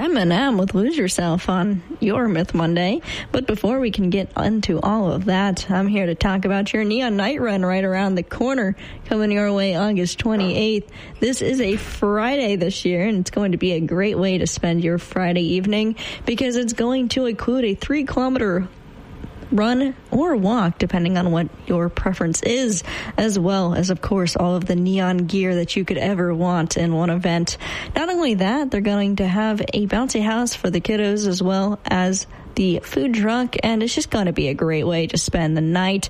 Eminem with Lose Yourself on your Myth Monday. But before we can get into all of that, I'm here to talk about your Neon Night Run right around the corner, coming your way August 28th. This is a Friday this year, and it's going to be a great way to spend your Friday evening because it's going to include a 3-kilometer run or walk, depending on what your preference is, as well as, of course, all of the neon gear that you could ever want in one event. Not only that, they're going to have a bouncy house for the kiddos as well as the food truck, and it's just going to be a great way to spend the night.